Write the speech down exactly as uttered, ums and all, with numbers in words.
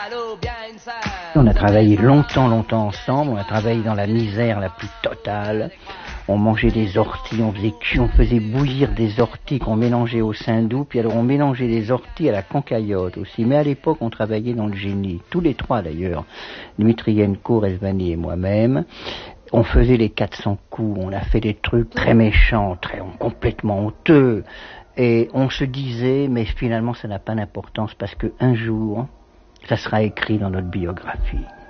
On a travaillé longtemps, longtemps ensemble, on a travaillé dans la misère la plus totale. On mangeait des orties, on faisait cuire, on faisait bouillir des orties qu'on mélangeait au saindoux, puis alors on mélangeait les orties à la cancaillote aussi. Mais à l'époque, on travaillait dans le génie, tous les trois d'ailleurs, Dmitrienko, Rezvani et moi-même. On faisait les quatre cents coups, on a fait des trucs très méchants, très complètement honteux. Et on se disait, mais finalement ça n'a pas d'importance parce qu'un jour, ça sera écrit dans notre biographie.